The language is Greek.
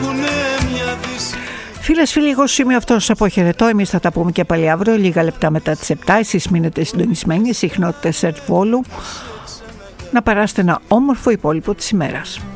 Φίλες, φίλοι, εγώ σημείο αυτό σας αποχαιρετώ. Εμείς θα τα πούμε και πάλι αύριο, λίγα λεπτά μετά τις 7. Εσείς μείνετε συντονισμένοι, συχνότητες ΕΡΤ Βόλου. Να περάσετε ένα όμορφο υπόλοιπο της ημέρας.